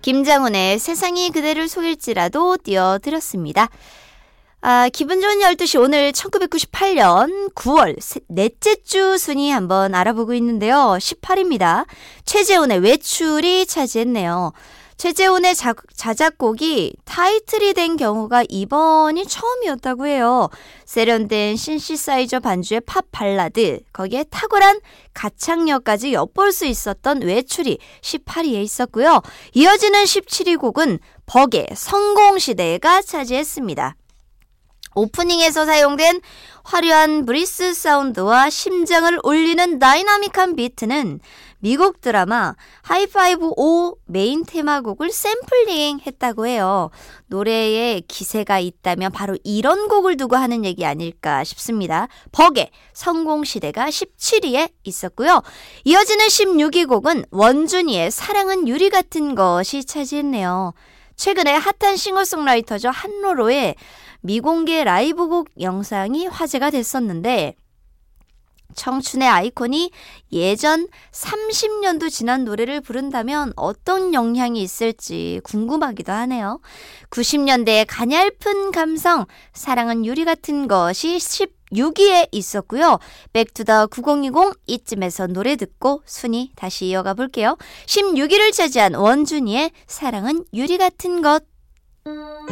김장훈의 세상이 그대를 속일지라도 띄워드렸습니다. 기분 좋은 12시 오늘 1998년 9월 넷째 주 순위 한번 알아보고 있는데요. 18입니다. 최재훈의 외출이 차지했네요. 최재훈의 자작곡이 타이틀이 된 경우가 이번이 처음이었다고 해요. 세련된 신시사이저 반주의 팝 발라드, 거기에 탁월한 가창력까지 엿볼 수 있었던 외출이 18위에 있었고요. 이어지는 17위 곡은 버게 성공시대가 차지했습니다. 오프닝에서 사용된 화려한 브리스 사운드와 심장을 울리는 다이나믹한 비트는 미국 드라마 하이파이브 5 메인 테마곡을 샘플링 했다고 해요. 노래에 기세가 있다면 바로 이런 곡을 두고 하는 얘기 아닐까 싶습니다. 버게 성공시대가 17위에 있었고요. 이어지는 16위 곡은 원준이의 사랑은 유리 같은 것이 차지했네요. 최근에 핫한 싱어송라이터죠. 한로로의 미공개 라이브곡 영상이 화제가 됐었는데 청춘의 아이콘이 예전 30년도 지난 노래를 부른다면 어떤 영향이 있을지 궁금하기도 하네요. 90년대의 가냘픈 감성, 사랑은 유리 같은 것이 16위에 있었고요. 백투더 9020 이쯤에서 노래 듣고 순위 다시 이어가 볼게요. 16위를 차지한 원준이의 사랑은 유리 같은 것.